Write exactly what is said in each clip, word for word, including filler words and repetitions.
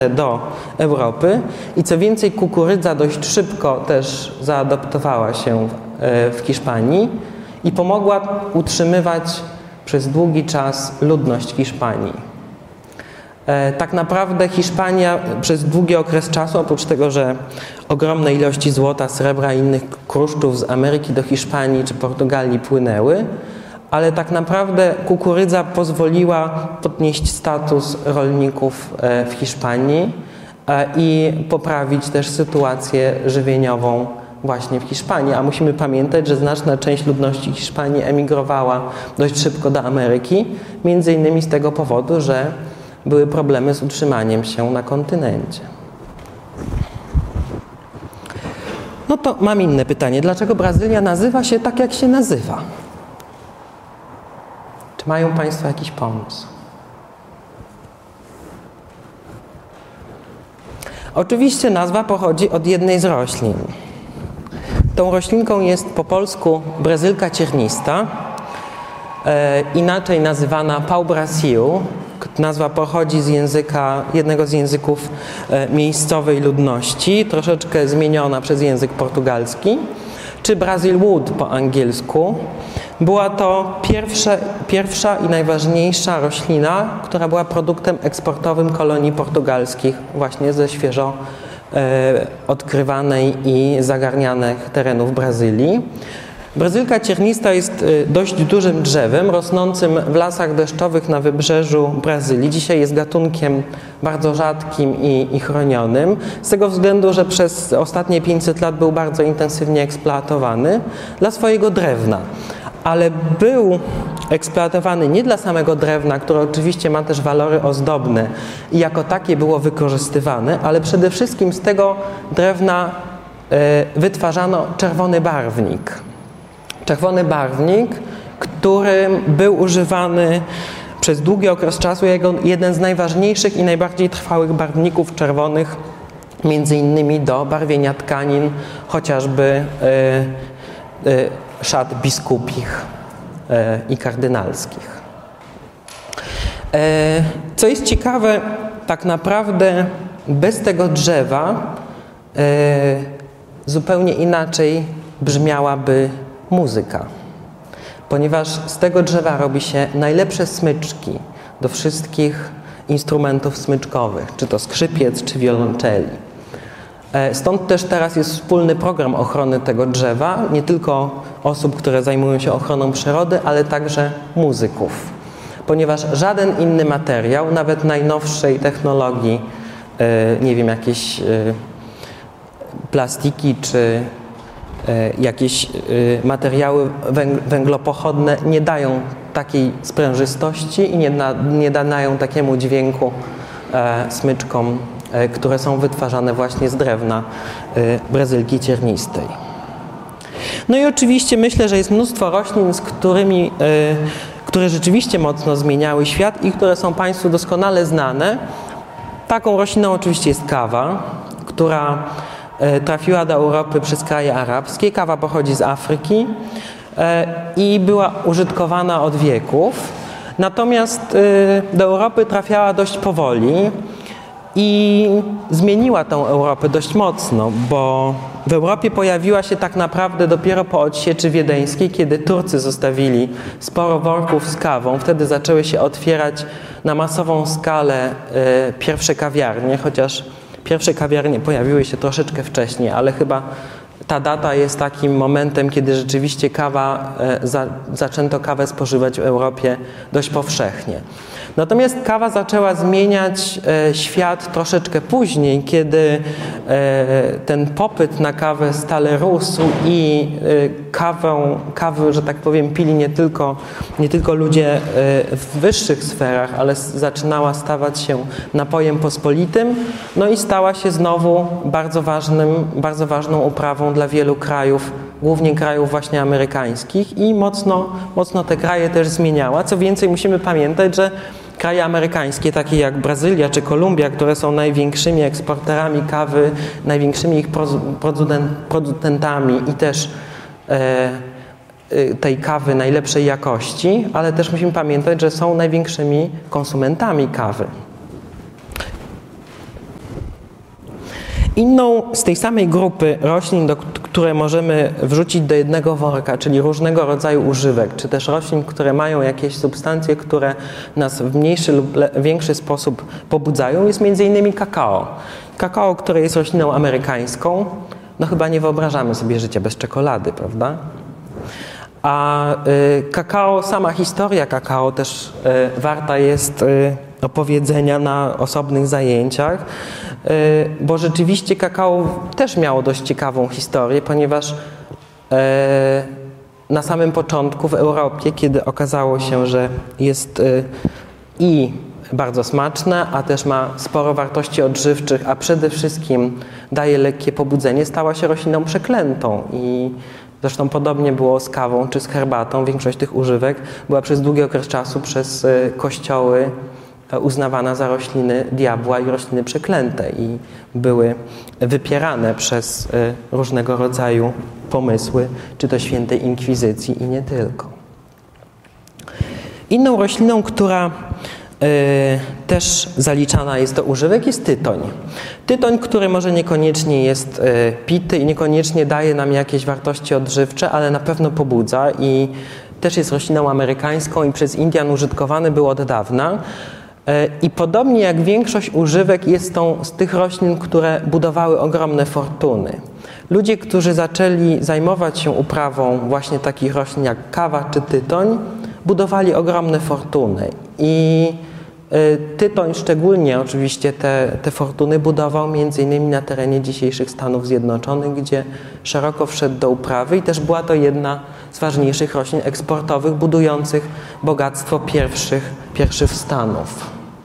do Europy i co więcej, kukurydza dość szybko też zaadoptowała się w Hiszpanii i pomogła utrzymywać przez długi czas ludność Hiszpanii. Tak naprawdę Hiszpania przez długi okres czasu, oprócz tego, że ogromne ilości złota, srebra i innych kruszców z Ameryki do Hiszpanii czy Portugalii płynęły, ale tak naprawdę kukurydza pozwoliła podnieść status rolników w Hiszpanii i poprawić też sytuację żywieniową właśnie w Hiszpanii. A musimy pamiętać, że znaczna część ludności Hiszpanii emigrowała dość szybko do Ameryki, między innymi z tego powodu, że były problemy z utrzymaniem się na kontynencie. No to mam inne pytanie. Dlaczego Brazylia nazywa się tak, jak się nazywa? Czy mają Państwo jakiś pomysł? Oczywiście nazwa pochodzi od jednej z roślin. Tą roślinką jest po polsku brezylka ciernista, e, inaczej nazywana pau Brasil. Nazwa pochodzi z języka, jednego z języków e, miejscowej ludności, troszeczkę zmieniona przez język portugalski, czy Brazil wood po angielsku. Była to pierwsza, pierwsza i najważniejsza roślina, która była produktem eksportowym kolonii portugalskich właśnie ze świeżo e, odkrywanej i zagarnianych terenów Brazylii. Brezylka ciernista jest dość dużym drzewem, rosnącym w lasach deszczowych na wybrzeżu Brazylii. Dzisiaj jest gatunkiem bardzo rzadkim i, i chronionym, z tego względu, że przez ostatnie pięćset lat był bardzo intensywnie eksploatowany dla swojego drewna. Ale był eksploatowany nie dla samego drewna, które oczywiście ma też walory ozdobne i jako takie było wykorzystywane, ale przede wszystkim z tego drewna y, wytwarzano czerwony barwnik. Czerwony barwnik, który był używany przez długi okres czasu jako jeden z najważniejszych i najbardziej trwałych barwników czerwonych, między innymi do barwienia tkanin, chociażby y, y, szat biskupich y, i kardynalskich. Y, co jest ciekawe, tak naprawdę bez tego drzewa y, zupełnie inaczej brzmiałaby muzyka, ponieważ z tego drzewa robi się najlepsze smyczki do wszystkich instrumentów smyczkowych, czy to skrzypiec, czy wiolonczeli. Stąd też teraz jest wspólny program ochrony tego drzewa, nie tylko osób, które zajmują się ochroną przyrody, ale także muzyków, ponieważ żaden inny materiał, nawet najnowszej technologii, nie wiem, jakieś plastiki, czy jakieś materiały węglopochodne nie dają takiej sprężystości i nie, na, nie dają takiemu dźwięku e, smyczkom, e, które są wytwarzane właśnie z drewna e, brezylki ciernistej. No i oczywiście myślę, że jest mnóstwo roślin, z którymi, e, które rzeczywiście mocno zmieniały świat i które są Państwu doskonale znane. Taką rośliną oczywiście jest kawa, która trafiła do Europy przez kraje arabskie. Kawa pochodzi z Afryki i była użytkowana od wieków. Natomiast do Europy trafiała dość powoli i zmieniła tą Europę dość mocno, bo w Europie pojawiła się tak naprawdę dopiero po odsieczy wiedeńskiej, kiedy Turcy zostawili sporo worków z kawą. Wtedy zaczęły się otwierać na masową skalę pierwsze kawiarnie, chociaż pierwsze kawiarnie pojawiły się troszeczkę wcześniej, ale chyba ta data jest takim momentem, kiedy rzeczywiście kawa, za, zaczęto kawę spożywać w Europie dość powszechnie. Natomiast kawa zaczęła zmieniać e, świat troszeczkę później, kiedy e, ten popyt na kawę stale rósł i e, kawę, kawy, że tak powiem, pili nie tylko, nie tylko ludzie e, w wyższych sferach, ale zaczynała stawać się napojem pospolitym, no i stała się znowu bardzo ważnym, bardzo ważną uprawą dla wielu krajów, głównie krajów właśnie amerykańskich i mocno, mocno te kraje też zmieniała. Co więcej, musimy pamiętać, że kraje amerykańskie, takie jak Brazylia czy Kolumbia, które są największymi eksporterami kawy, największymi ich producentami i też e, tej kawy najlepszej jakości, ale też musimy pamiętać, że są największymi konsumentami kawy. Inną z tej samej grupy roślin, do, które możemy wrzucić do jednego worka, czyli różnego rodzaju używek, czy też roślin, które mają jakieś substancje, które nas w mniejszy lub większy sposób pobudzają, jest między innymi kakao. Kakao, które jest rośliną amerykańską, no chyba nie wyobrażamy sobie życia bez czekolady, prawda? A y, kakao, sama historia kakao też y, warta jest y, opowiedzenia na osobnych zajęciach, y, bo rzeczywiście kakao też miało dość ciekawą historię, ponieważ y, na samym początku w Europie, kiedy okazało się, że jest y, i bardzo smaczne, a też ma sporo wartości odżywczych, a przede wszystkim daje lekkie pobudzenie, stała się rośliną przeklętą i zresztą podobnie było z kawą czy z herbatą. Większość tych używek była przez długi okres czasu przez kościoły uznawana za rośliny diabła i rośliny przeklęte i były wypierane przez różnego rodzaju pomysły, czy to świętej inkwizycji i nie tylko. Inną rośliną, która Yy, też zaliczana jest do używek, jest tytoń. Tytoń, który może niekoniecznie jest yy, pity i niekoniecznie daje nam jakieś wartości odżywcze, ale na pewno pobudza i też jest rośliną amerykańską i przez Indian użytkowany był od dawna. Yy, I podobnie jak większość używek jest tą z tych roślin, które budowały ogromne fortuny. Ludzie, którzy zaczęli zajmować się uprawą właśnie takich roślin jak kawa czy tytoń, budowali ogromne fortuny i tytoń szczególnie oczywiście te, te fortuny budował między innymi na terenie dzisiejszych Stanów Zjednoczonych, gdzie szeroko wszedł do uprawy i też była to jedna z ważniejszych roślin eksportowych budujących bogactwo pierwszych, pierwszych Stanów.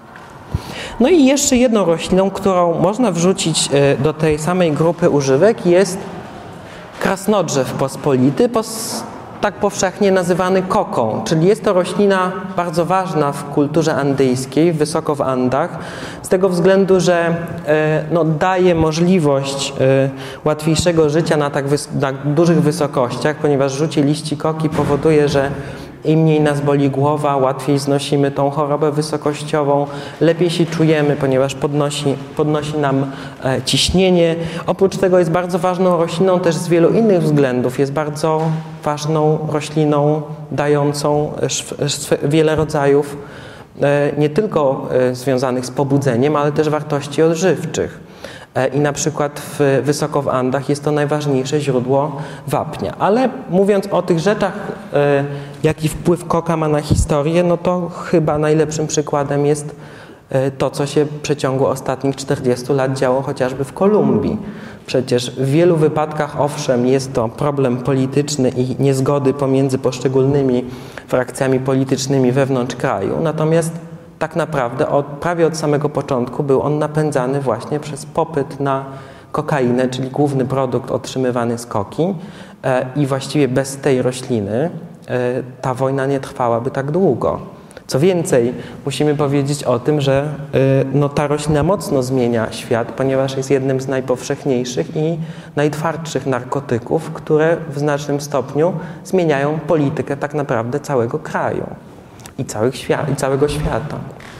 No i jeszcze jedną rośliną, którą można wrzucić do tej samej grupy używek, jest krasnodrzew pospolity, pos tak powszechnie nazywany koką, czyli jest to roślina bardzo ważna w kulturze andyjskiej, wysoko w Andach, z tego względu, że no, daje możliwość łatwiejszego życia na tak wys- na dużych wysokościach, ponieważ rzucie liści koki powoduje, że im mniej nas boli głowa, łatwiej znosimy tą chorobę wysokościową, lepiej się czujemy, ponieważ podnosi, podnosi nam e, ciśnienie. Oprócz tego jest bardzo ważną rośliną też z wielu innych względów. Jest bardzo ważną rośliną dającą wiele rodzajów e, nie tylko e, związanych z pobudzeniem, ale też wartości odżywczych. I na przykład w, wysoko w Andach jest to najważniejsze źródło wapnia. Ale mówiąc o tych rzeczach, e, jaki wpływ koka ma na historię, no to chyba najlepszym przykładem jest e, to, co się w przeciągu ostatnich czterdziestu lat działo chociażby w Kolumbii. Przecież w wielu wypadkach, owszem, jest to problem polityczny i niezgody pomiędzy poszczególnymi frakcjami politycznymi wewnątrz kraju, natomiast tak naprawdę od, prawie od samego początku był on napędzany właśnie przez popyt na kokainę, czyli główny produkt otrzymywany z koki e, i właściwie bez tej rośliny e, ta wojna nie trwałaby tak długo. Co więcej, musimy powiedzieć o tym, że e, no, ta roślina mocno zmienia świat, ponieważ jest jednym z najpowszechniejszych i najtwardszych narkotyków, które w znacznym stopniu zmieniają politykę tak naprawdę całego kraju. I, całych świat, i całego świata.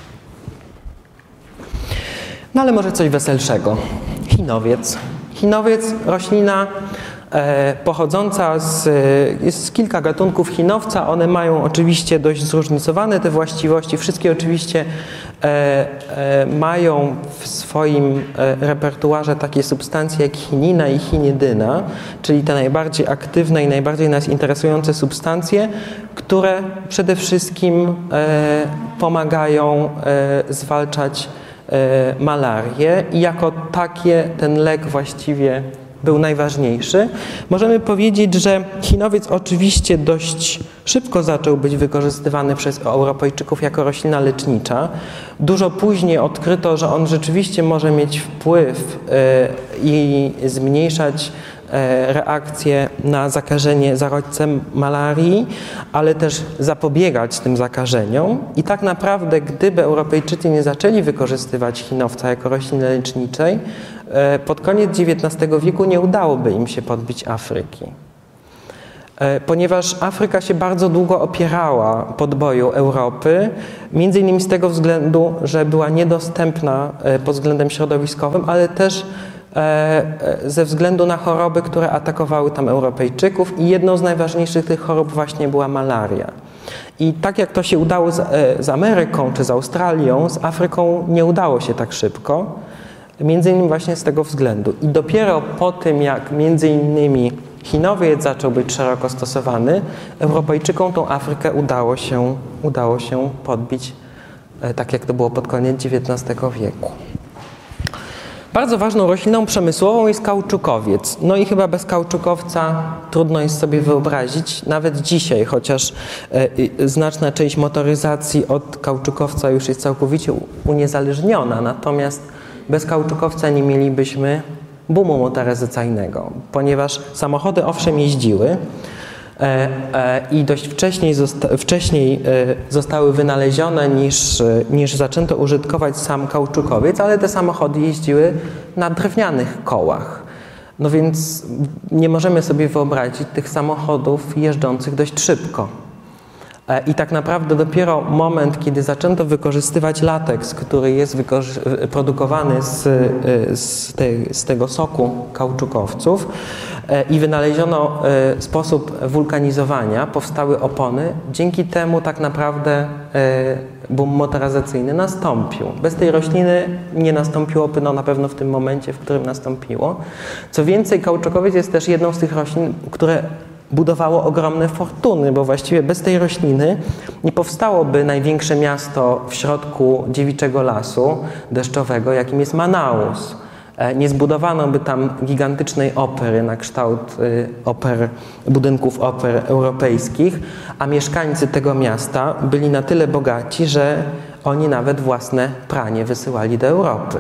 No ale może coś weselszego. Chinowiec. Chinowiec, roślina e, pochodząca z, jest kilka gatunków chinowca. One mają oczywiście dość zróżnicowane te właściwości. Wszystkie oczywiście e, e, mają w swoim e, repertuarze takie substancje jak chinina i chinidyna, czyli te najbardziej aktywne i najbardziej nas interesujące substancje, które przede wszystkim e, pomagają e, zwalczać e, malarię i jako takie ten lek właściwie był najważniejszy. Możemy powiedzieć, że chinowiec oczywiście dość szybko zaczął być wykorzystywany przez Europejczyków jako roślina lecznicza. Dużo później odkryto, że on rzeczywiście może mieć wpływ e, i zmniejszać reakcję na zakażenie zarodźcem malarii, ale też zapobiegać tym zakażeniom. I tak naprawdę, gdyby Europejczycy nie zaczęli wykorzystywać chinowca jako rośliny leczniczej, pod koniec dziewiętnastego wieku nie udałoby im się podbić Afryki. ponieważ Afryka się bardzo długo opierała podboju Europy, między innymi z tego względu, że była niedostępna pod względem środowiskowym, ale też ze względu na choroby, które atakowały tam Europejczyków i jedną z najważniejszych tych chorób właśnie była malaria. I tak jak to się udało z, z Ameryką czy z Australią, z Afryką nie udało się tak szybko, między innymi właśnie z tego względu. I dopiero po tym, jak między innymi chinowiec zaczął być szeroko stosowany, Europejczykom tą Afrykę udało się, udało się podbić, tak jak to było pod koniec dziewiętnastego wieku. Bardzo ważną rośliną przemysłową jest kauczukowiec. No i chyba bez kauczukowca trudno jest sobie wyobrazić, nawet dzisiaj, chociaż e, znaczna część motoryzacji od kauczukowca już jest całkowicie uniezależniona, natomiast bez kauczukowca nie mielibyśmy boomu motoryzacyjnego, ponieważ samochody owszem jeździły, E, e, i dość wcześniej, zosta wcześniej e, zostały wynalezione niż, e, niż zaczęto użytkować sam kauczukowiec, ale te samochody jeździły na drewnianych kołach. No więc nie możemy sobie wyobrazić tych samochodów jeżdżących dość szybko. E, I tak naprawdę dopiero moment, kiedy zaczęto wykorzystywać lateks, który jest produkowany z, z, te z tego soku kauczukowców, i wynaleziono sposób wulkanizowania, powstały opony. Dzięki temu tak naprawdę boom motoryzacyjny nastąpił. Bez tej rośliny nie nastąpiłoby no na pewno w tym momencie, w którym nastąpiło. Co więcej, kauczukowiec jest też jedną z tych roślin, które budowało ogromne fortuny, bo właściwie bez tej rośliny nie powstałoby największe miasto w środku dziewiczego lasu deszczowego, jakim jest Manaus. Nie zbudowano by tam gigantycznej opery na kształt oper, budynków oper europejskich, a mieszkańcy tego miasta byli na tyle bogaci, że oni nawet własne pranie wysyłali do Europy.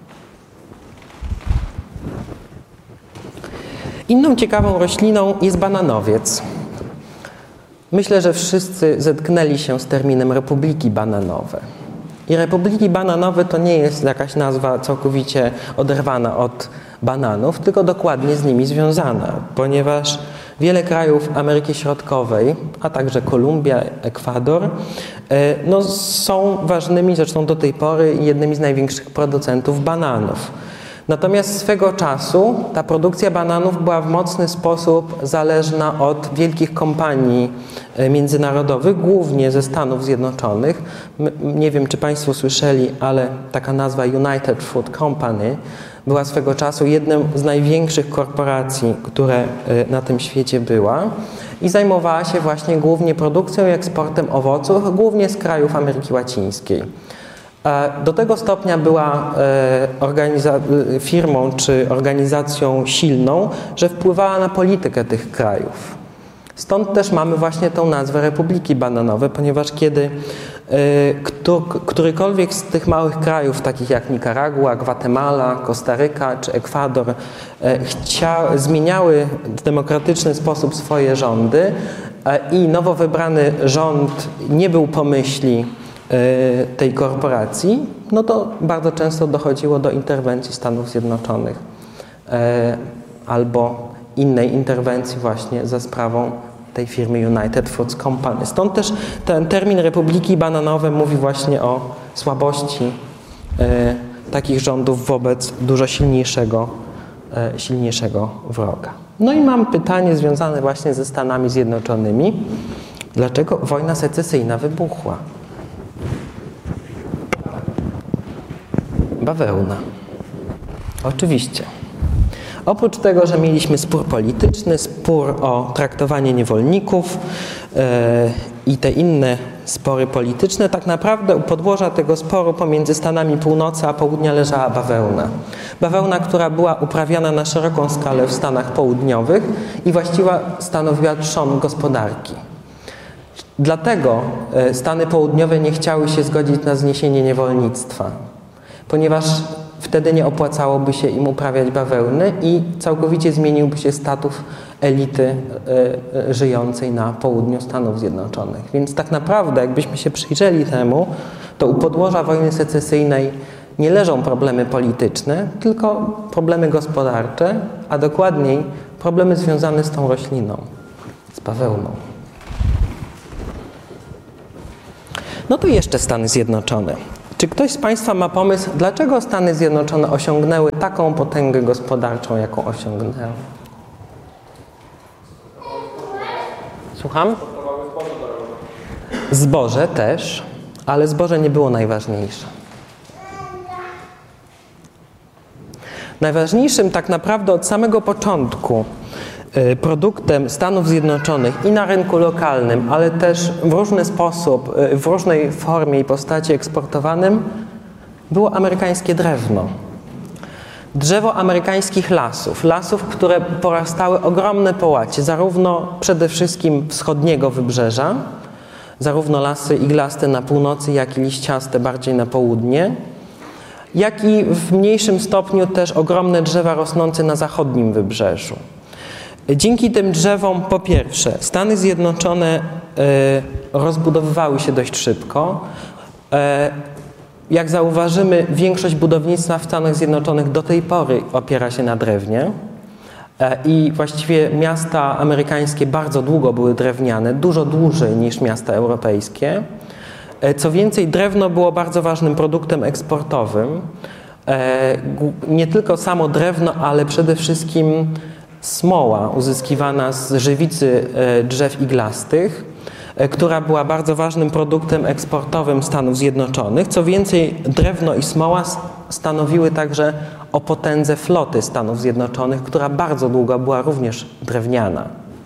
Inną ciekawą rośliną jest bananowiec. Myślę, że wszyscy zetknęli się z terminem republiki bananowe. I republiki bananowe to nie jest jakaś nazwa całkowicie oderwana od bananów, tylko dokładnie z nimi związana, ponieważ wiele krajów Ameryki Środkowej, a także Kolumbia, Ekwador, no, są ważnymi, zresztą do tej pory, jednymi z największych producentów bananów. Natomiast swego czasu ta produkcja bananów była w mocny sposób zależna od wielkich kompanii międzynarodowych, głównie ze Stanów Zjednoczonych. Nie wiem, czy Państwo słyszeli, ale taka nazwa United Fruit Company była swego czasu jedną z największych korporacji, które na tym świecie była i zajmowała się właśnie głównie produkcją i eksportem owoców, głównie z krajów Ameryki Łacińskiej. Do tego stopnia była firmą czy organizacją silną, że wpływała na politykę tych krajów. Stąd też mamy właśnie tą nazwę Republiki Bananowe, ponieważ kiedy którykolwiek z tych małych krajów, takich jak Nikaragua, Gwatemala, Kostaryka czy Ekwador, chcia, zmieniały w demokratyczny sposób swoje rządy i nowo wybrany rząd nie był po myśli tej korporacji, no to bardzo często dochodziło do interwencji Stanów Zjednoczonych albo innej interwencji właśnie za sprawą tej firmy United Fruit Company. Stąd też ten termin Republiki Bananowe mówi właśnie o słabości takich rządów wobec dużo silniejszego, silniejszego wroga. No i mam pytanie związane właśnie ze Stanami Zjednoczonymi. Dlaczego wojna secesyjna wybuchła? Bawełna. Oczywiście. Oprócz tego, że mieliśmy spór polityczny, spór o traktowanie niewolników yy, i te inne spory polityczne, tak naprawdę u podłoża tego sporu pomiędzy Stanami Północy a Południa leżała bawełna. Bawełna, która była uprawiana na szeroką skalę w Stanach Południowych i właściwie stanowiła trzon gospodarki. Dlatego Stany Południowe nie chciały się zgodzić na zniesienie niewolnictwa, ponieważ wtedy nie opłacałoby się im uprawiać bawełny i całkowicie zmieniłby się status elity y, y, żyjącej na południu Stanów Zjednoczonych. Więc tak naprawdę, jakbyśmy się przyjrzeli temu, to u podłoża wojny secesyjnej nie leżą problemy polityczne, tylko problemy gospodarcze, a dokładniej problemy związane z tą rośliną, z bawełną. No to jeszcze Stany Zjednoczone. Czy ktoś z Państwa ma pomysł, dlaczego Stany Zjednoczone osiągnęły taką potęgę gospodarczą, jaką osiągnęły? Słucham? Zboże też, ale zboże nie było najważniejsze. Najważniejszym tak naprawdę od samego początku produktem Stanów Zjednoczonych i na rynku lokalnym, ale też w różny sposób, w różnej formie i postaci eksportowanym było amerykańskie drewno. Drzewo amerykańskich lasów, lasów, które porastały ogromne połacie, zarówno przede wszystkim wschodniego wybrzeża, zarówno lasy iglaste na północy, jak i liściaste bardziej na południe, jak i w mniejszym stopniu też ogromne drzewa rosnące na zachodnim wybrzeżu. Dzięki tym drzewom, po pierwsze, Stany Zjednoczone y, rozbudowywały się dość szybko. Y, jak zauważymy, większość budownictwa w Stanach Zjednoczonych do tej pory opiera się na drewnie. Y, I właściwie miasta amerykańskie bardzo długo były drewniane, dużo dłużej niż miasta europejskie. Y, co więcej, drewno było bardzo ważnym produktem eksportowym. Y, nie tylko samo drewno, ale przede wszystkim smoła uzyskiwana z żywicy drzew iglastych, która była bardzo ważnym produktem eksportowym Stanów Zjednoczonych. Co więcej, drewno i smoła stanowiły także o potędze floty Stanów Zjednoczonych, która bardzo długo była również drewniana.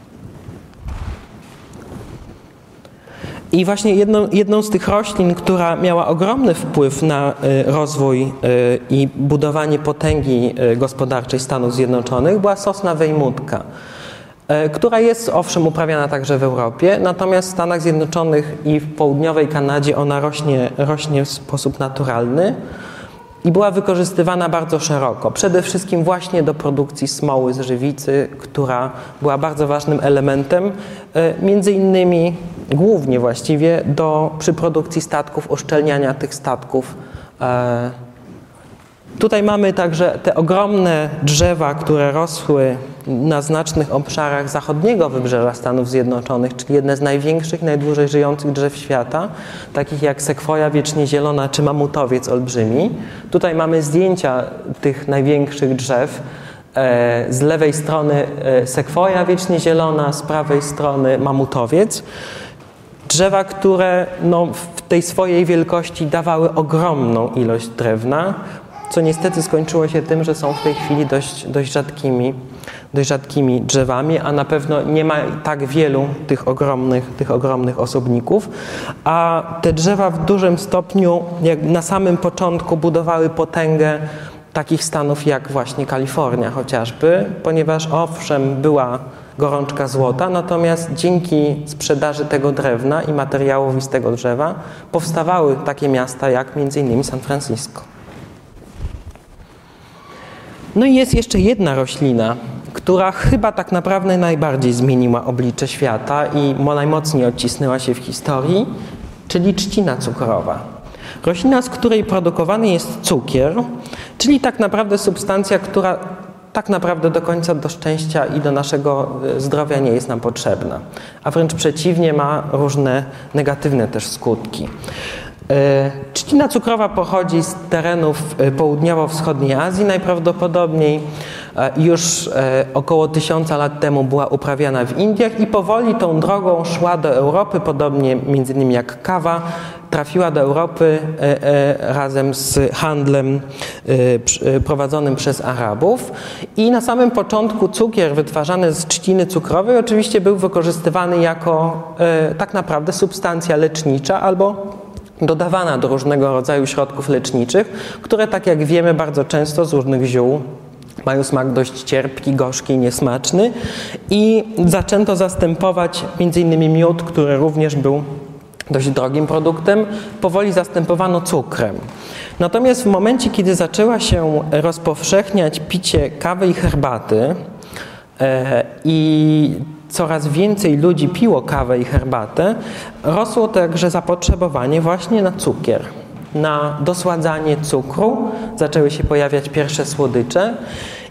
I właśnie jedną, jedną z tych roślin, która miała ogromny wpływ na y, rozwój y, i budowanie potęgi y, gospodarczej Stanów Zjednoczonych była sosna wejmutka, y, która jest owszem uprawiana także w Europie, natomiast w Stanach Zjednoczonych i w południowej Kanadzie ona rośnie, rośnie w sposób naturalny i była wykorzystywana bardzo szeroko. Przede wszystkim właśnie do produkcji smoły z żywicy, która była bardzo ważnym elementem, y, między innymi głównie właściwie do, przy produkcji statków, uszczelniania tych statków. E, tutaj mamy także te ogromne drzewa, które rosły na znacznych obszarach zachodniego wybrzeża Stanów Zjednoczonych, czyli jedne z największych, najdłużej żyjących drzew świata, takich jak sekwoja wiecznie zielona czy mamutowiec olbrzymi. Tutaj mamy zdjęcia tych największych drzew. E, z lewej strony e, sekwoja wiecznie zielona, z prawej strony mamutowiec. Drzewa, które no, w tej swojej wielkości dawały ogromną ilość drewna, co niestety skończyło się tym, że są w tej chwili dość, dość, rzadkimi, dość rzadkimi drzewami, a na pewno nie ma tak wielu tych ogromnych, tych ogromnych osobników. A te drzewa w dużym stopniu, jak na samym początku, budowały potęgę takich stanów jak właśnie Kalifornia chociażby, ponieważ owszem była gorączka złota, natomiast dzięki sprzedaży tego drewna i materiałów z tego drzewa powstawały takie miasta jak między innymi San Francisco. No i jest jeszcze jedna roślina, która chyba tak naprawdę najbardziej zmieniła oblicze świata i najmocniej odcisnęła się w historii, czyli trzcina cukrowa. Roślina, z której produkowany jest cukier, czyli tak naprawdę substancja, która tak naprawdę do końca do szczęścia i do naszego zdrowia nie jest nam potrzebna, a wręcz przeciwnie, ma różne negatywne też skutki. Trzcina cukrowa pochodzi z terenów południowo-wschodniej Azji najprawdopodobniej. Już około tysiąca lat temu była uprawiana w Indiach i powoli tą drogą szła do Europy, podobnie między innymi jak kawa, trafiła do Europy razem z handlem prowadzonym przez Arabów. I na samym początku cukier wytwarzany z trzciny cukrowej oczywiście był wykorzystywany jako tak naprawdę substancja lecznicza albo dodawana do różnego rodzaju środków leczniczych, które, tak jak wiemy, bardzo często z różnych ziół mają smak dość cierpki, gorzki, niesmaczny i zaczęto zastępować między innymi miód, który również był dość drogim produktem, powoli zastępowano cukrem. Natomiast w momencie, kiedy zaczęła się rozpowszechniać picie kawy i herbaty e, i coraz więcej ludzi piło kawę i herbatę, rosło także zapotrzebowanie właśnie na cukier, na dosładzanie cukru. Zaczęły się pojawiać pierwsze słodycze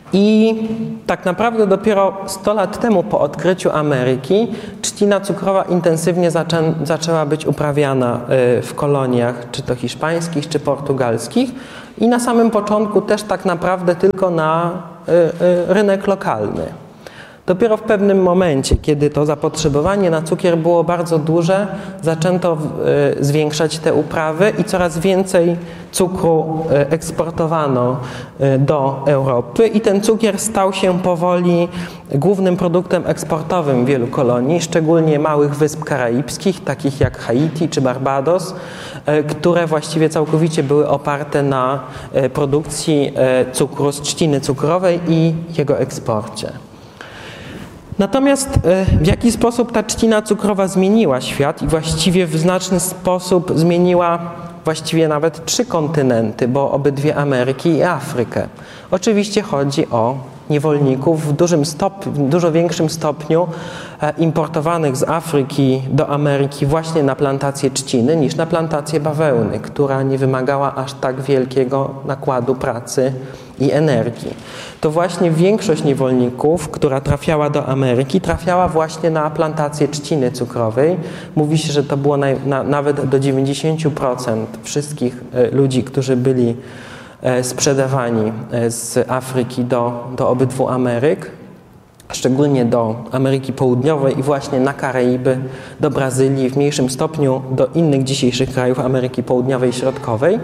I tak naprawdę dopiero sto lat temu po odkryciu Ameryki trzcina cukrowa intensywnie zaczę, zaczęła być uprawiana w koloniach, czy to hiszpańskich, czy portugalskich i na samym początku też tak naprawdę tylko na rynek lokalny. Dopiero w pewnym momencie, kiedy to zapotrzebowanie na cukier było bardzo duże, zaczęto y, zwiększać te uprawy i coraz więcej cukru y, eksportowano y, do Europy i ten cukier stał się powoli głównym produktem eksportowym wielu kolonii, szczególnie małych wysp karaibskich, takich jak Haiti czy Barbados, y, które właściwie całkowicie były oparte na y, produkcji y, cukru z trzciny cukrowej i jego eksporcie. Natomiast w jaki sposób ta trzcina cukrowa zmieniła świat i właściwie w znaczny sposób zmieniła właściwie nawet trzy kontynenty, bo obydwie Ameryki i Afrykę. Oczywiście chodzi o niewolników w dużym stopniu, w dużo większym stopniu importowanych z Afryki do Ameryki właśnie na plantację trzciny niż na plantację bawełny, która nie wymagała aż tak wielkiego nakładu pracy i energii. To właśnie większość niewolników, która trafiała do Ameryki, trafiała właśnie na plantację trzciny cukrowej. Mówi się, że to było na, na, nawet do dziewięćdziesiąt procent wszystkich ludzi, którzy byli sprzedawani z Afryki do, do obydwu Ameryk, szczególnie do Ameryki Południowej i właśnie na Karaiby, do Brazylii, w mniejszym stopniu do innych dzisiejszych krajów Ameryki Południowej i Środkowej.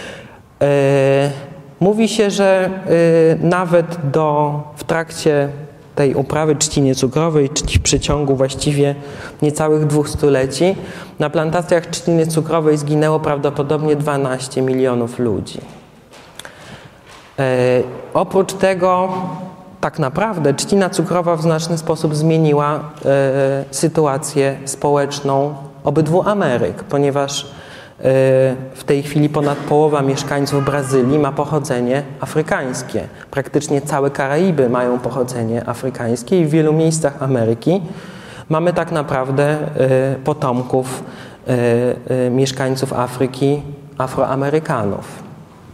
Mówi się, że nawet do, w trakcie tej uprawy trzciny cukrowej w przeciągu właściwie niecałych dwóch stuleci na plantacjach trzciny cukrowej zginęło prawdopodobnie dwanaście milionów ludzi. E, oprócz tego tak naprawdę trzcina cukrowa w znaczny sposób zmieniła e, sytuację społeczną obydwu Ameryk, ponieważ w tej chwili ponad połowa mieszkańców Brazylii ma pochodzenie afrykańskie. Praktycznie całe Karaiby mają pochodzenie afrykańskie i w wielu miejscach Ameryki mamy tak naprawdę potomków mieszkańców Afryki, Afroamerykanów.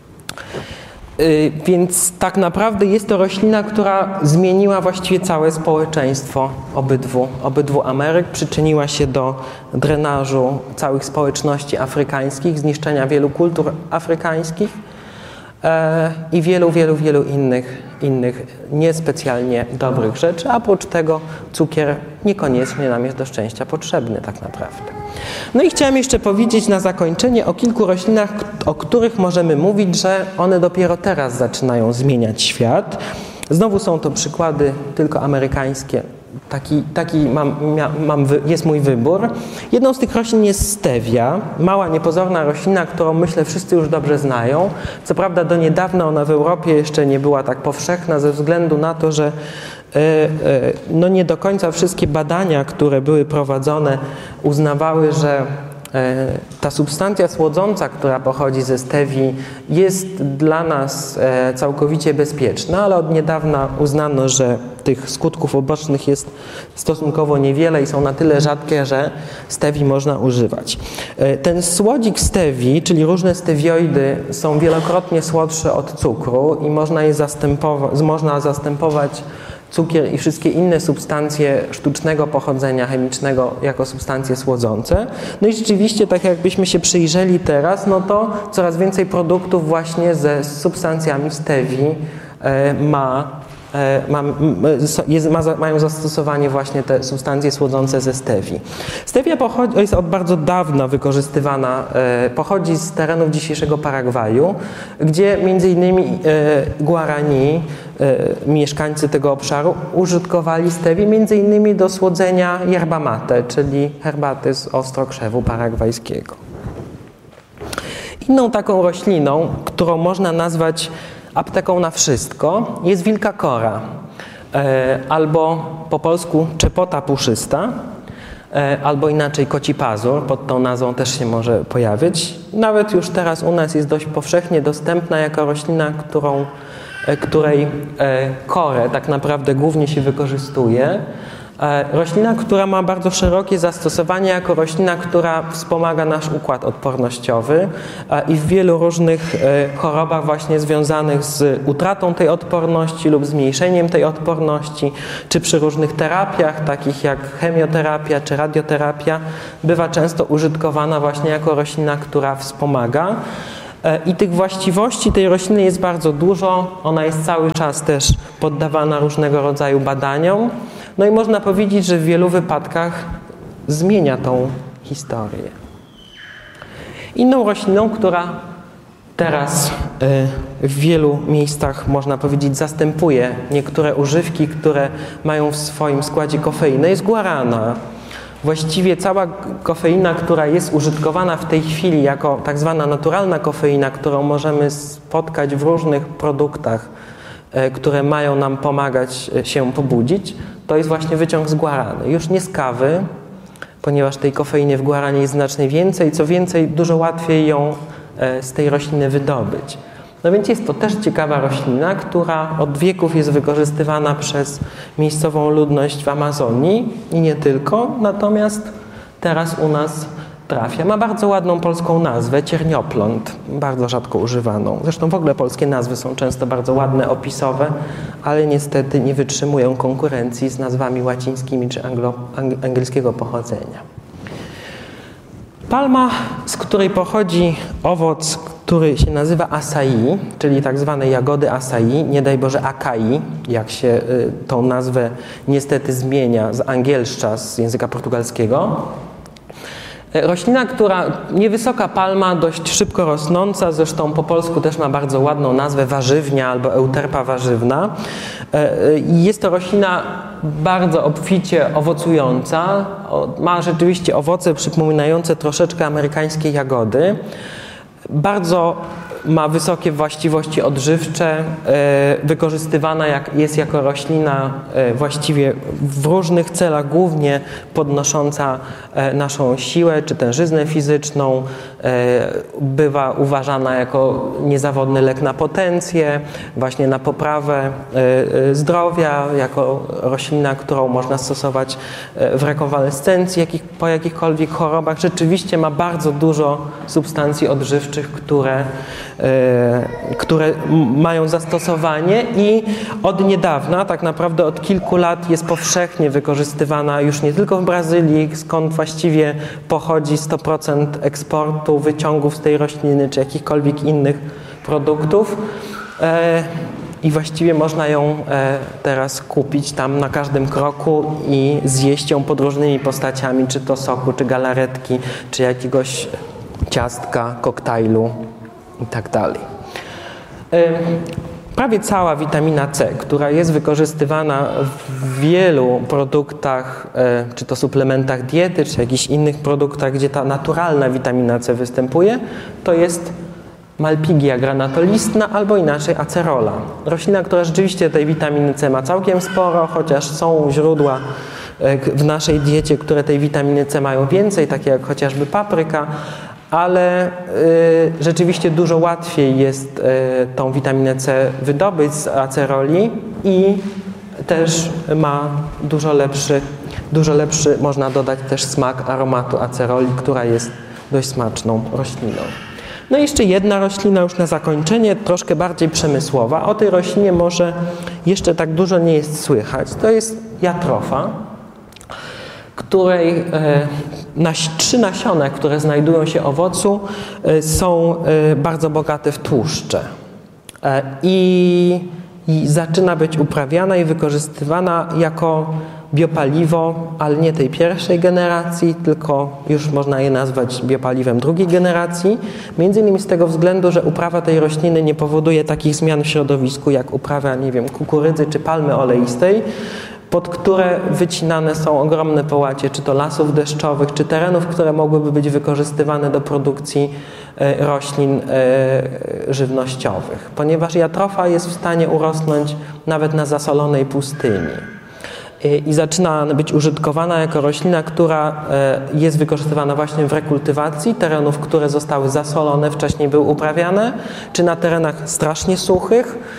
Więc tak naprawdę jest to roślina, która zmieniła właściwie całe społeczeństwo obydwu, obydwu Ameryk, przyczyniła się do drenażu całych społeczności afrykańskich, zniszczenia wielu kultur afrykańskich e, i wielu, wielu, wielu innych, innych niespecjalnie dobrych rzeczy. A oprócz tego cukier niekoniecznie nam jest do szczęścia potrzebny tak naprawdę. No i chciałem jeszcze powiedzieć na zakończenie o kilku roślinach, o których możemy mówić, że one dopiero teraz zaczynają zmieniać świat. Znowu są to przykłady tylko amerykańskie. Taki, taki mam, mam, jest mój wybór. Jedną z tych roślin jest stevia, mała, niepozorna roślina, którą myślę wszyscy już dobrze znają. Co prawda do niedawna ona w Europie jeszcze nie była tak powszechna ze względu na to, że no nie do końca wszystkie badania, które były prowadzone, uznawały, że ta substancja słodząca, która pochodzi ze stevii, jest dla nas całkowicie bezpieczna, ale od niedawna uznano, że tych skutków ubocznych jest stosunkowo niewiele i są na tyle rzadkie, że stevii można używać. Ten słodzik stevii, czyli różne stewioidy, są wielokrotnie słodsze od cukru i można je zastępować, można zastępować cukier i wszystkie inne substancje sztucznego pochodzenia chemicznego jako substancje słodzące. No i rzeczywiście, tak jakbyśmy się przyjrzeli teraz, no to coraz więcej produktów właśnie ze substancjami stevii e, ma, e, ma, jest, ma, mają zastosowanie właśnie te substancje słodzące ze stevii. Stevia pochodzi, jest od bardzo dawna wykorzystywana, e, pochodzi z terenów dzisiejszego Paragwaju, gdzie między innymi e, Guarani, mieszkańcy tego obszaru użytkowali stewię między innymi do słodzenia yerba mate, czyli herbaty z ostrokrzewu paragwajskiego. Inną taką rośliną, którą można nazwać apteką na wszystko, jest wilka kora, albo po polsku czepota puszysta, albo inaczej koci pazur, pod tą nazwą też się może pojawić. Nawet już teraz u nas jest dość powszechnie dostępna jako roślina, którą której korę tak naprawdę głównie się wykorzystuje, Roślina, która ma bardzo szerokie zastosowanie jako roślina, która wspomaga nasz układ odpornościowy i w wielu różnych chorobach właśnie związanych z utratą tej odporności lub zmniejszeniem tej odporności, czy przy różnych terapiach, takich jak chemioterapia czy radioterapia, bywa często użytkowana właśnie jako roślina, która wspomaga. I tych właściwości tej rośliny jest bardzo dużo, ona jest cały czas też poddawana różnego rodzaju badaniom. No i można powiedzieć, że w wielu wypadkach zmienia tą historię. Inną rośliną, która teraz w wielu miejscach, można powiedzieć, zastępuje niektóre używki, które mają w swoim składzie kofeinę, jest guarana. Właściwie cała kofeina, która jest użytkowana w tej chwili jako tak zwana naturalna kofeina, którą możemy spotkać w różnych produktach, które mają nam pomagać się pobudzić, to jest właśnie wyciąg z guarany. Już nie z kawy, ponieważ tej kofeiny w guaranie jest znacznie więcej, co więcej, dużo łatwiej ją z tej rośliny wydobyć. No więc jest to też ciekawa roślina, która od wieków jest wykorzystywana przez miejscową ludność w Amazonii i nie tylko, natomiast teraz u nas trafia. Ma bardzo ładną polską nazwę, ciernioplant, bardzo rzadko używaną. Zresztą w ogóle polskie nazwy są często bardzo ładne, opisowe, ale niestety nie wytrzymują konkurencji z nazwami łacińskimi czy anglo, ang, angielskiego pochodzenia. Palma, z której pochodzi owoc, który się nazywa acai, czyli tak zwane jagody acai, nie daj Boże acai, jak się y, tą nazwę niestety zmienia z angielszcza, z języka portugalskiego. Roślina, która niewysoka palma, dość szybko rosnąca, zresztą po polsku też ma bardzo ładną nazwę warzywnia albo euterpa warzywna. Jest to roślina bardzo obficie owocująca, ma rzeczywiście owoce przypominające troszeczkę amerykańskie jagody. Bardzo ma wysokie właściwości odżywcze, wykorzystywana jak, jest jako roślina właściwie w różnych celach, głównie podnosząca naszą siłę czy tężyznę fizyczną. Bywa uważana jako niezawodny lek na potencję, właśnie na poprawę zdrowia, jako roślina, którą można stosować w rekonwalescencji, jakich, po jakichkolwiek chorobach. Rzeczywiście ma bardzo dużo substancji odżywczych, które które mają zastosowanie i od niedawna, tak naprawdę od kilku lat jest powszechnie wykorzystywana już nie tylko w Brazylii, skąd właściwie pochodzi sto procent eksportu wyciągów z tej rośliny czy jakichkolwiek innych produktów i właściwie można ją teraz kupić tam na każdym kroku i zjeść ją pod różnymi postaciami, czy to soku, czy galaretki, czy jakiegoś ciastka, koktajlu i tak dalej. Prawie cała witamina C, która jest wykorzystywana w wielu produktach, czy to suplementach diety, czy jakichś innych produktach, gdzie ta naturalna witamina C występuje, to jest Malpigia granatolistna albo inaczej acerola. Roślina, która rzeczywiście tej witaminy C ma całkiem sporo, chociaż są źródła w naszej diecie, które tej witaminy C mają więcej, takie jak chociażby papryka, ale y, rzeczywiście dużo łatwiej jest y, tą witaminę C wydobyć z aceroli i też ma dużo lepszy, dużo lepszy, można dodać też smak aromatu aceroli, która jest dość smaczną rośliną. No i jeszcze jedna roślina już na zakończenie, troszkę bardziej przemysłowa. O tej roślinie może jeszcze tak dużo nie jest słychać. To jest jatrofa, której e, nas, trzy nasiona, które znajdują się w owocu, e, są e, bardzo bogate w tłuszcze e, i, i zaczyna być uprawiana i wykorzystywana jako biopaliwo, ale nie tej pierwszej generacji, tylko już można je nazwać biopaliwem drugiej generacji. Między innymi z tego względu, że uprawa tej rośliny nie powoduje takich zmian w środowisku, jak uprawa, nie wiem, kukurydzy czy palmy oleistej, pod które wycinane są ogromne połacie, czy to lasów deszczowych, czy terenów, które mogłyby być wykorzystywane do produkcji roślin żywnościowych. Ponieważ jatrofa jest w stanie urosnąć nawet na zasolonej pustyni. I zaczyna być użytkowana jako roślina, która jest wykorzystywana właśnie w rekultywacji terenów, które zostały zasolone, wcześniej były uprawiane, czy na terenach strasznie suchych,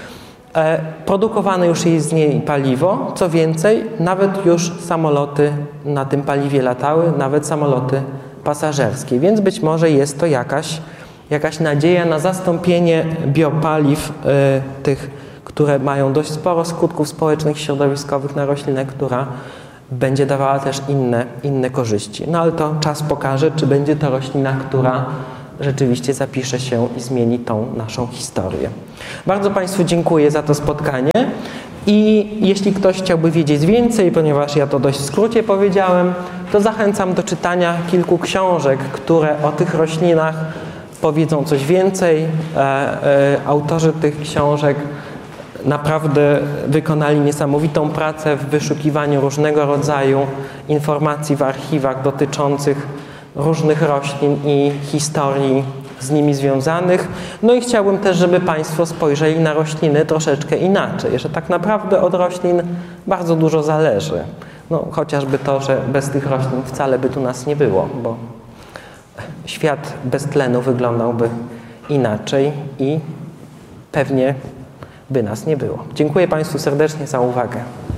E, produkowane już jest z niej paliwo, co więcej, nawet już samoloty na tym paliwie latały, nawet samoloty pasażerskie, więc być może jest to jakaś, jakaś nadzieja na zastąpienie biopaliw e, tych, które mają dość sporo skutków społecznych i środowiskowych na roślinę, która będzie dawała też inne, inne korzyści. No ale to czas pokaże, czy będzie to roślina, która rzeczywiście zapisze się i zmieni tą naszą historię. Bardzo Państwu dziękuję za to spotkanie i jeśli ktoś chciałby wiedzieć więcej, ponieważ ja to dość w skrócie powiedziałem, to zachęcam do czytania kilku książek, które o tych roślinach powiedzą coś więcej. E, e, autorzy tych książek naprawdę wykonali niesamowitą pracę w wyszukiwaniu różnego rodzaju informacji w archiwach dotyczących różnych roślin i historii z nimi związanych. No i chciałbym też, żeby Państwo spojrzeli na rośliny troszeczkę inaczej, że tak naprawdę od roślin bardzo dużo zależy. No, chociażby to, że bez tych roślin wcale by tu nas nie było, bo świat bez tlenu wyglądałby inaczej i pewnie by nas nie było. Dziękuję Państwu serdecznie za uwagę.